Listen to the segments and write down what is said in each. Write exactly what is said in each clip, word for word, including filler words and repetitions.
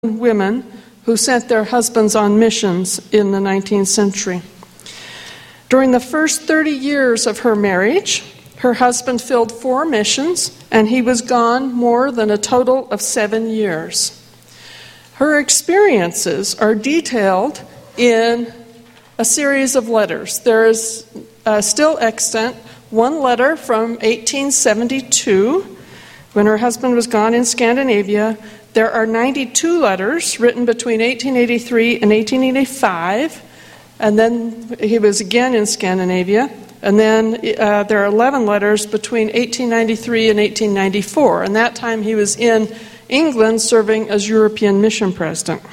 women who sent their husbands on missions in the nineteenth century. During the first thirty years of her marriage, her husband filled four missions, and he was gone more than a total of seven years. Her experiences are detailed in a series of letters. There is uh, still extant one letter from eighteen seventy-two, when her husband was gone in Scandinavia. There are ninety-two letters written between eighteen eighty-three and eighteen eighty-five, and then he was again in Scandinavia. And then uh, there are eleven letters between eighteen ninety-three and eighteen ninety-four, and that time he was in England serving as European mission president.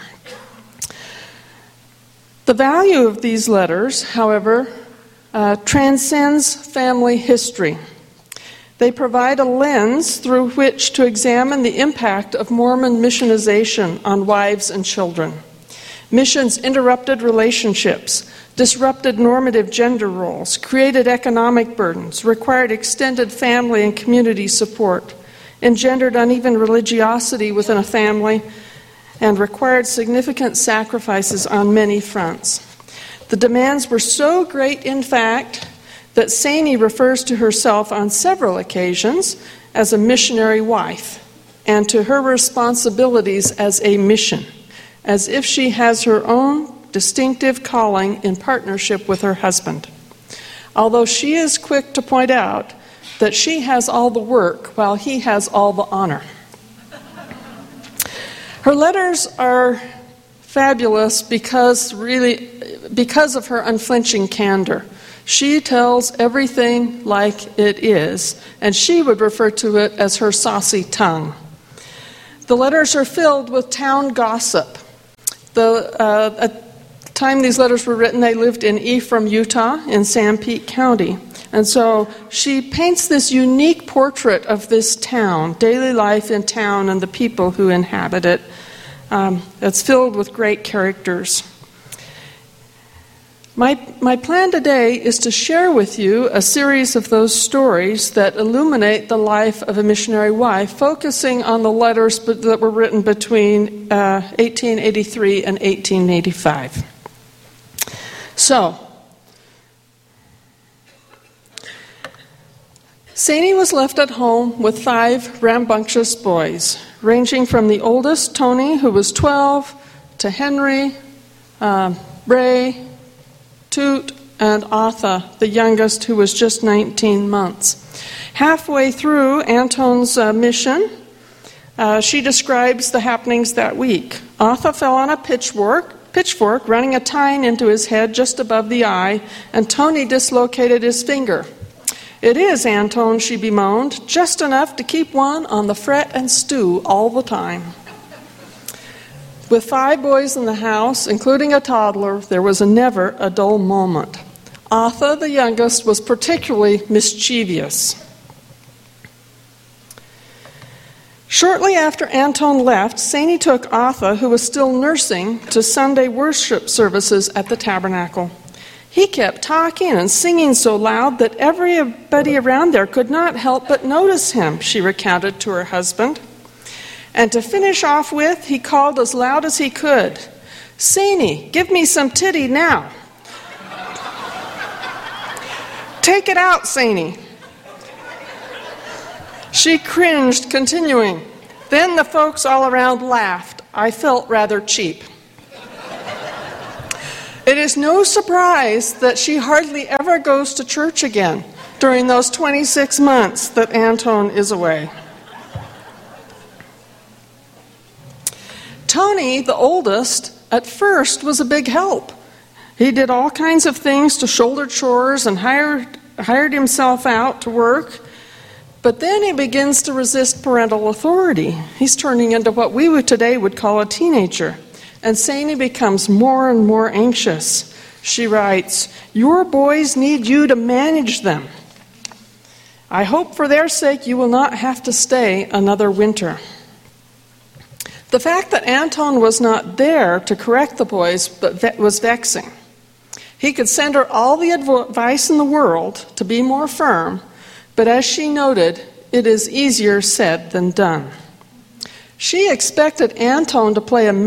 The value of these letters, however, uh, transcends family history. They provide a lens through which to examine the impact of Mormon missionization on wives and children. Missions interrupted relationships, disrupted normative gender roles, created economic burdens, required extended family and community support, engendered uneven religiosity within a family, and required significant sacrifices on many fronts. The demands were so great, in fact, that Saney refers to herself on several occasions as a missionary wife and to her responsibilities as a mission, as if she has her own distinctive calling in partnership with her husband. Although she is quick to point out that she has all the work while he has all the honor. Her letters are fabulous because really because of her unflinching candor. She tells everything like it is, and she would refer to it as her saucy tongue. The letters are filled with town gossip. The, uh, at the time these letters were written, they lived in Ephraim, Utah, in Sanpete County. And so she paints this unique portrait of this town, daily life in town and the people who inhabit it. Um, it's filled with great characters. My, my plan today is to share with you a series of those stories that illuminate the life of a missionary wife, focusing on the letters that were written between uh, eighteen eighty-three and eighteen eighty-five. So, Saney was left at home with five rambunctious boys, ranging from the oldest, Tony, who was twelve, to Henry, uh, Ray, Toot, and Atha, the youngest, who was just nineteen months. Halfway through Anton's uh, mission, uh, she describes the happenings that week. Atha fell on a pitchfork, pitchfork, running a tine into his head just above the eye, and Tony dislocated his finger. "It is, Anton," she bemoaned, "just enough to keep one on the fret and stew all the time." With five boys in the house, including a toddler, there was a never a dull moment. Atha, the youngest, was particularly mischievous. Shortly after Anton left, Saney took Atha, who was still nursing, to Sunday worship services at the tabernacle. He kept talking and singing so loud that everybody around there could not help but notice him, she recounted to her husband. And to finish off with, he called as loud as he could, "Saney, give me some titty now." "Take it out, Saney." She cringed, continuing, "Then the folks all around laughed. I felt rather cheap." It is no surprise that she hardly ever goes to church again during those twenty-six months that Anton is away. Tony, the oldest, at first was a big help. He did all kinds of things to shoulder chores and hired, hired himself out to work. But then he begins to resist parental authority. He's turning into what we would today would call a teenager. And Saney becomes more and more anxious. She writes, "Your boys need you to manage them. I hope for their sake you will not have to stay another winter." The fact that Anton was not there to correct the boys was vexing. He could send her all the advice in the world to be more firm, but as she noted, it is easier said than done. She expected Antone to play a